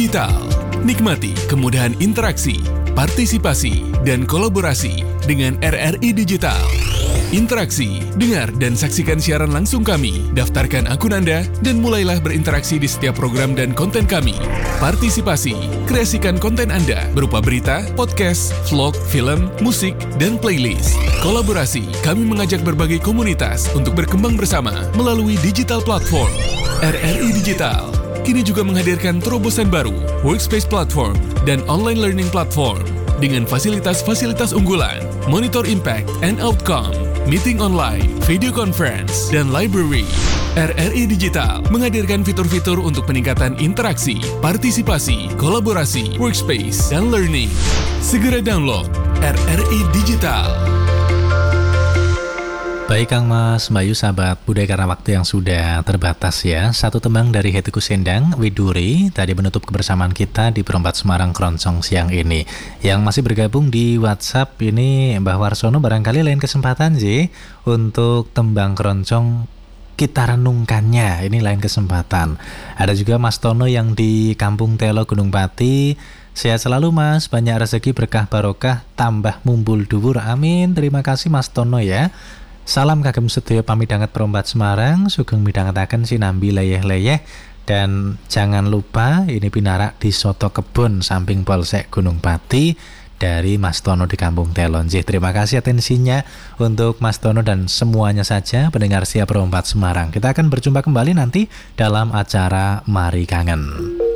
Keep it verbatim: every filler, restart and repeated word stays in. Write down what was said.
Digital. Nikmati kemudahan interaksi, partisipasi, dan kolaborasi dengan R R I Digital. Interaksi, dengar dan saksikan siaran langsung kami, daftarkan akun Anda, dan mulailah berinteraksi di setiap program dan konten kami. Partisipasi, kreasikan konten Anda berupa berita, podcast, vlog, film, musik, dan playlist. Kolaborasi, kami mengajak berbagai komunitas untuk berkembang bersama melalui digital platform. R R I Digital kini juga menghadirkan terobosan baru, workspace platform, dan online learning platform dengan fasilitas-fasilitas unggulan, monitor impact and outcome, meeting online, video conference, dan library. R R I Digital menghadirkan fitur-fitur untuk peningkatan interaksi, partisipasi, kolaborasi, workspace, dan learning. Segera download R R I Digital. Baik Kang Mas, Mbak Yu, sahabat budaya, karena waktu yang sudah terbatas ya. Satu tembang dari Hetiku Sendang, Widuri, tadi menutup kebersamaan kita di Perempat Semarang Keroncong siang ini. Yang masih bergabung di WhatsApp ini Mbah Warsono, barangkali lain kesempatan sih untuk tembang keroncong kita renungkannya, ini lain kesempatan. Ada juga Mas Tono yang di Kampung Telo Gunung Pati. Sehat selalu Mas, banyak rezeki, berkah barokah, tambah mumbul dhuwur, amin. Terima kasih Mas Tono ya. Salam kagem sedaya pamidanget Perompat Semarang, sugeng midhangetaken sinambi leyeh-leyeh, dan jangan lupa ini pinarak di Soto Kebon samping Polsek Gunung Pati dari Mas Tono di Kampung Telon. Terima kasih atensinya untuk Mas Tono dan semuanya saja pendengar setia Perompat Semarang. Kita akan berjumpa kembali nanti dalam acara Mari Kangen.